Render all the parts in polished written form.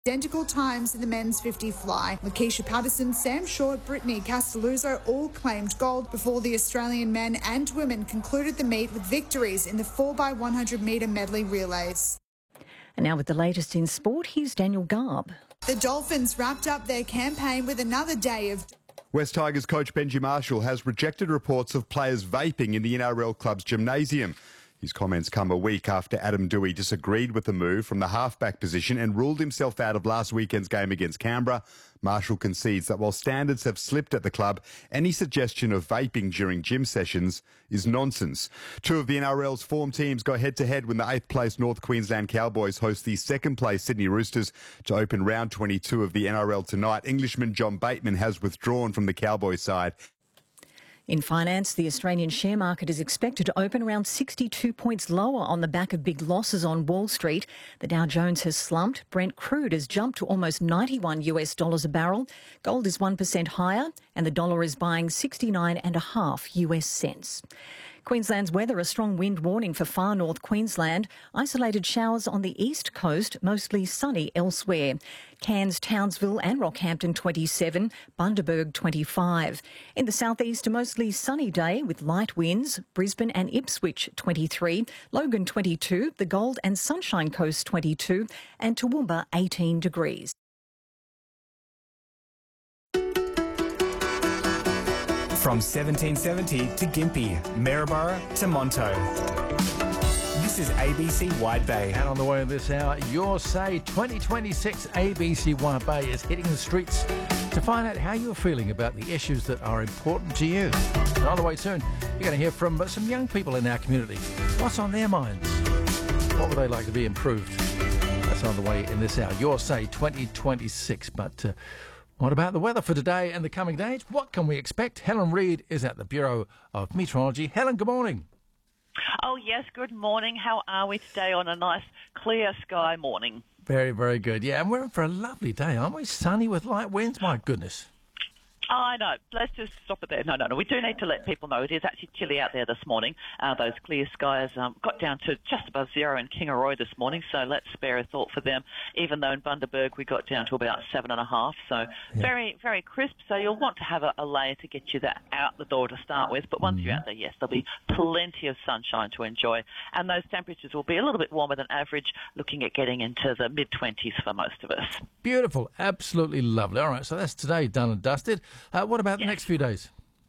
Identical times in the men's 50 fly. Lakeisha Patterson, Sam Short, Brittany Castelluzzo all claimed gold before the Australian men and women concluded the meet with victories in the 4x100 metre medley relays. And now with the latest in sport, here's Daniel Garb. The Dolphins wrapped up their campaign with another day of... West Tigers coach Benji Marshall has rejected reports of players vaping in the NRL club's gymnasium. His comments come a week after Adam Doueihi disagreed with the move from the halfback position and ruled himself out of last weekend's game against Canberra. Marshall concedes that while standards have slipped at the club, any suggestion of vaping during gym sessions is nonsense. Two of the NRL's form teams go head-to-head when the 8th place North Queensland Cowboys host the 2nd place Sydney Roosters to open round 22 of the NRL tonight. Englishman John Bateman has withdrawn from the Cowboys side. In finance, the Australian share market is expected to open around 62 points lower on the back of big losses on Wall Street. The Dow Jones has slumped. Brent crude has jumped to almost $91 a barrel. Gold is 1% higher and the dollar is buying 69.5 US cents. Queensland's weather, a strong wind warning for far north Queensland. Isolated showers on the east coast, mostly sunny elsewhere. Cairns, Townsville and Rockhampton 27, Bundaberg 25. In the southeast, a mostly sunny day with light winds. Brisbane and Ipswich 23, Logan 22, the Gold and Sunshine Coast 22 and Toowoomba 18 degrees. From 1770 to Gympie, Maryborough to Monto. This is ABC Wide Bay. And on the way this hour, your say 2026 ABC Wide Bay is hitting the streets to find out how you're feeling about the issues that are important to you. And on the way soon, you're going to hear from some young people in our community. What's on their minds? What would they like to be improved? That's on the way in this hour. Your say 2026. But what about the weather for today and the coming days? What can we expect? Helen Reid is at the Bureau of Meteorology. Helen, good morning. Oh, yes, good morning. How are we today on a nice clear sky morning? Very, very good. Yeah, and we're in for a lovely day, aren't we? Sunny with light winds. My goodness. Oh, I know. Let's just stop it there. No. We do need to let people know it is actually chilly out there this morning. Those clear skies got down to just above zero in Kingaroy this morning, so let's spare a thought for them, even though in Bundaberg we got down to about 7.5, so very, very crisp. So you'll want to have a layer to get you that out the door to start with, but once you're out there, yes, there'll be plenty of sunshine to enjoy, and those temperatures will be a little bit warmer than average, looking at getting into the mid-20s for most of us. Beautiful. Absolutely lovely. All right, so that's today done and dusted. What about the next few days?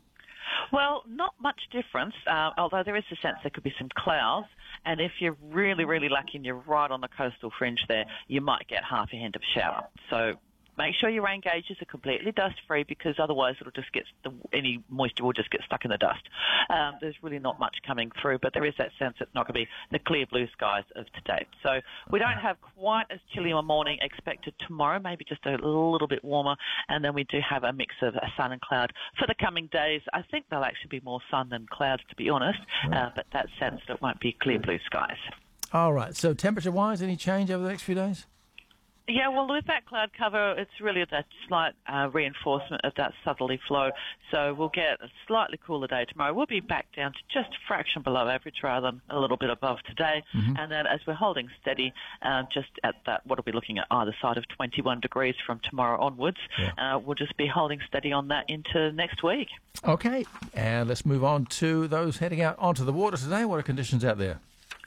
Well, not much difference, although there is a sense there could be some clouds. And if you're really, really lucky and you're right on the coastal fringe there, you might get half a hint of shower. So make sure your rain gauges are completely dust-free, because otherwise it'll just get any moisture will just get stuck in the dust. There's really not much coming through, but there is that sense it's not going to be the clear blue skies of today. So we don't have quite as chilly a morning expected tomorrow, maybe just a little bit warmer, and then we do have a mix of sun and cloud for the coming days. I think they'll actually be more sun than clouds, to be honest, but that sense that it won't be clear blue skies. All right, so temperature-wise, any change over the next few days? Yeah, well, with that cloud cover, it's really that slight reinforcement of that southerly flow. So we'll get a slightly cooler day tomorrow. We'll be back down to just a fraction below average rather than a little bit above today. And then as we're holding steady, just at that, what are we looking at either side of 21 degrees from tomorrow onwards, we'll just be holding steady on that into next week. Okay, and let's move on to those heading out onto the water today. What are conditions out there?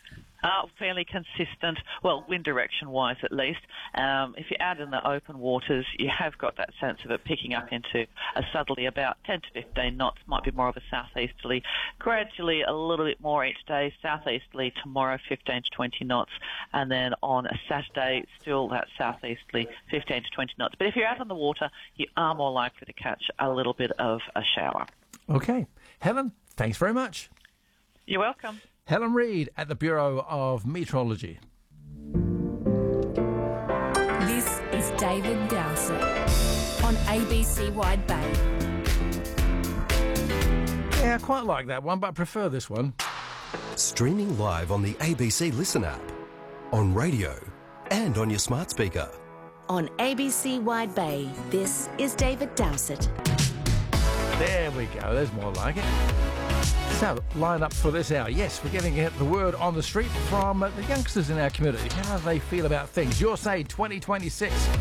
Fairly consistent, well, wind direction-wise at least. If you're out in the open waters, you have got that sense of it picking up into a southerly about 10 to 15 knots, might be more of a southeasterly, gradually a little bit more each day, southeasterly tomorrow 15 to 20 knots, and then on a Saturday still that southeasterly 15 to 20 knots. But if you're out on the water, you are more likely to catch a little bit of a shower. Okay. Helen, thanks very much. You're welcome. Helen Reid at the Bureau of Meteorology. This is David Dowsett on ABC Wide Bay. Yeah, I quite like that one, but I prefer this one. Streaming live on the ABC Listen app, on radio and on your smart speaker. On ABC Wide Bay, this is David Dowsett. There we go, there's more like it. So, line up for this hour. Yes, we're getting the word on the street from the youngsters in our community. How do they feel about things? Your say 2026.